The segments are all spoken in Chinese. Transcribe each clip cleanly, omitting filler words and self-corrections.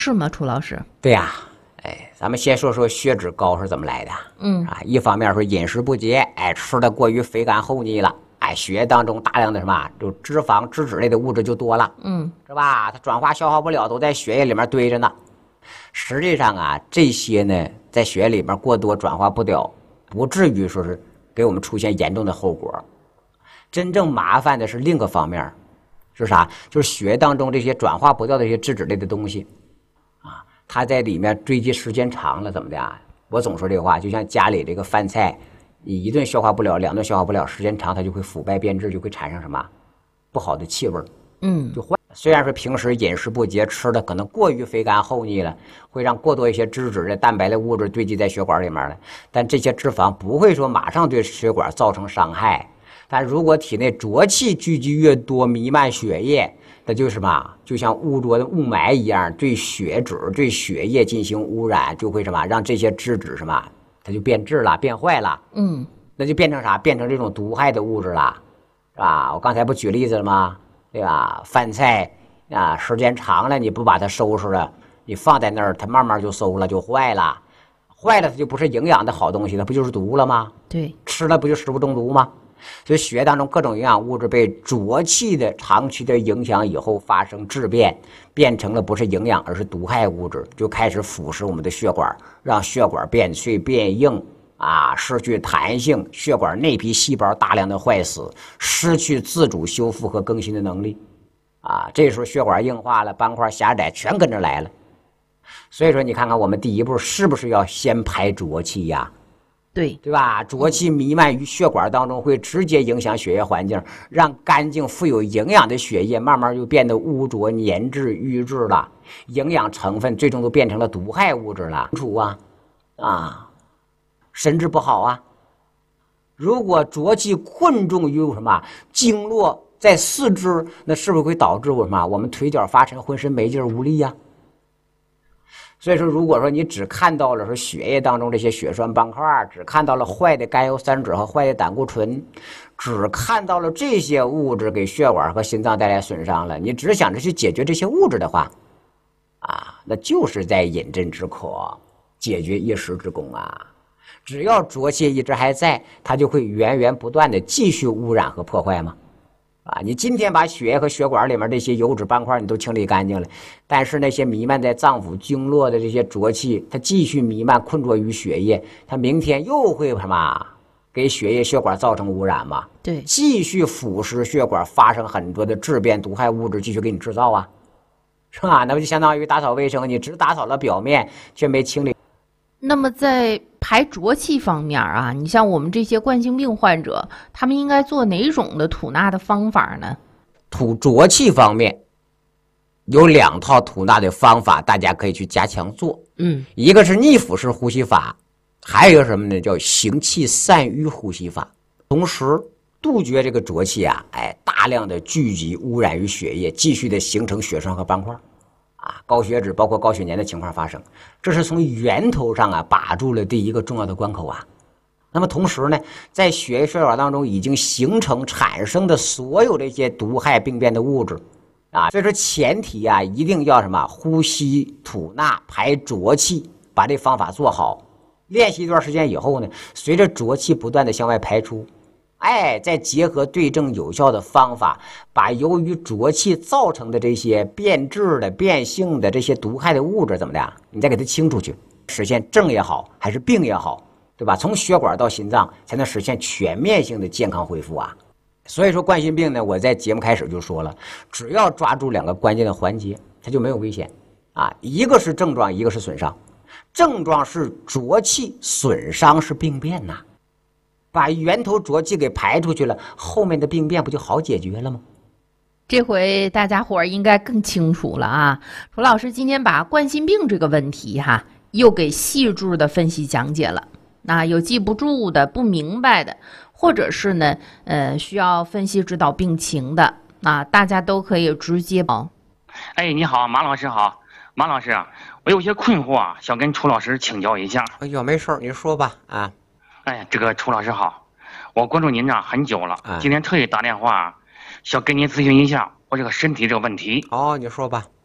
是吗，楚老师？ 对呀，咱们先说说血脂高是怎么来的。一方面说饮食不节，吃的过于肥甘厚腻了，血液当中大量的什么就脂肪、脂质类的物质就多了，是吧？它转化消耗不了，都在血液里面堆着呢。实际上啊，这些呢在血液里面过多转化不了，不至于说是给我们出现严重的后果。真正麻烦的是另一个方面，是啥？就是血液当中这些转化不掉的这些脂质类的东西啊，它在里面堆积时间长了，怎么的啊？我总说这个话，就像家里这个饭菜，你一顿消化不了，两顿消化不了，时间长它就会腐败变质，就会产生什么不好的气味，就坏。虽然说平时饮食不节，吃的可能过于肥甘厚腻了，会让过多一些脂质的、蛋白的物质堆积在血管里面了，但这些脂肪不会说马上对血管造成伤害。但如果体内浊气聚集越多，弥漫血液，那就是什么？就像污浊的雾霾一样，对血脂、对血液进行污染，就会什么让这些脂质什么，它就变质了、变坏了。那就变成啥？变成这种毒害的物质了，是吧？我刚才不举例子了吗？对吧？饭菜啊，时间长了，你不把它收拾了，你放在那儿，它慢慢就馊了，就坏了。坏了，它就不是营养的好东西，它不就是毒了吗？ 对， 吃了不就食物中毒吗？所以血液当中各种营养物质被浊气的长期的影响以后发生质变，变成了不是营养而是毒害物质，就开始腐蚀我们的血管，让血管变脆变硬啊，失去弹性，血管内皮细胞大量的坏死，失去自主修复和更新的能力啊。这时候血管硬化了，斑块狭窄全跟着来了。所以说你看看我们第一步是不是要先排浊气呀？对吧？浊气弥漫于血管当中，会直接影响血液环境，让干净富有营养的血液慢慢就变得污浊、粘滞、瘀滞了，营养成分最终都变成了毒害物质了。清楚啊，神志不好啊。如果浊气困重于什么经络在四肢，那是不是会导致我什么？我们腿脚发沉，浑身没劲无力呀？所以说，如果说你只看到了说血液当中这些血栓斑块，只看到了坏的甘油三酯和坏的胆固醇，只看到了这些物质给血管和心脏带来损伤了，你只想着去解决这些物质的话，那就是在饮鸩止渴，解决一时之功啊。只要浊气一直还在，它就会源源不断的继续污染和破坏嘛。你今天把血液和血管里面这些油脂斑块你都清理干净了，但是那些弥漫在脏腑经络的这些浊气，它继续弥漫困着于血液，它明天又会什么给血液血管造成污染嘛？ 对， 继续腐蚀血管，发生很多的质变毒害物质，继续给你制造啊，是吧？那不就相当于打扫卫生，你只打扫了表面，却没清理。 那么在排浊气方面啊，你像我们这些冠心病患者，他们应该做哪种的吐纳的方法呢？ 吐浊气方面有2套吐纳的方法，大家可以去加强做。一个是逆腹式呼吸法，还有一个什么呢？叫行气散瘀呼吸法。同时杜绝这个浊气啊，大量的聚集污染于血液，继续的形成血栓和斑块。高血脂包括高血粘的情况发生，这是从源头上把住了第一个重要的关口啊。那么同时呢，在血液血管当中已经形成产生的所有这些毒害病变的物质所以说前提一定要什么呼吸吐纳排浊气，把这方法做好。练习一段时间以后呢，随着浊气不断的向外排出，再结合对症有效的方法，把由于浊气造成的这些变质的、变性的这些毒害的物质怎么的，你再给它清出去，实现正也好，还是病也好，对吧？从血管到心脏，才能实现全面性的健康恢复啊。所以说冠心病呢，我在节目开始就说了，只要抓住2个关键的环节，它就没有危险一个是症状，一个是损伤。症状是浊气，损伤是病变呐。把源头浊气给排出去了，后面的病变不就好解决了吗？ 这回大家伙儿应该更清楚了啊！楚老师今天把冠心病这个问题又给细致的分析讲解了。那有记不住的、不明白的，或者是呢，需要分析指导病情的，大家都可以直接你好，马老师好，马老师我有些困惑想跟楚老师请教一下。 哎呦，没事，你说吧这个楚老师好，我关注您很久了，今天特意打电话，想跟您咨询一下我这个身体这个问题。 你说吧。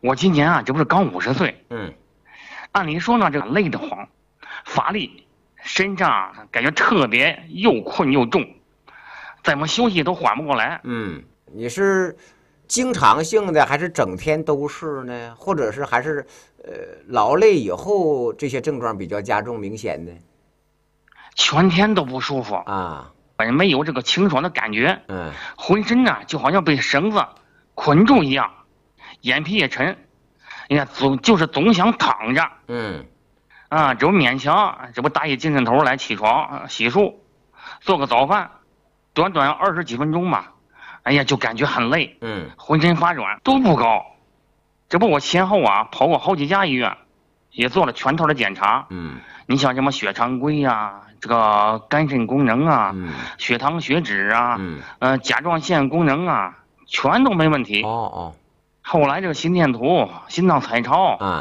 我今年啊，这不是刚50岁。按理说呢，这个累得慌，乏力，身上感觉特别又困又重，怎么休息都缓不过来。 你是经常性的还是整天都是呢？或者是还是劳累以后这些症状比较加重明显呢？ 全天都不舒服啊， 反正没有这个清爽的感觉。浑身呢就好像被绳子捆住一样，眼皮也沉，哎呀，总想躺着。这不勉强，这不打起精神头来，起床洗漱，做个早饭，短短20几分钟吧，哎呀，就感觉很累。浑身发软，都不高。这不我前后啊跑过好几家医院，也做了全套的检查。你像什么血常规呀，这个肝肾功能啊，血糖血脂啊，甲状腺功能啊，全都没问题。后来这个心电图、心脏彩超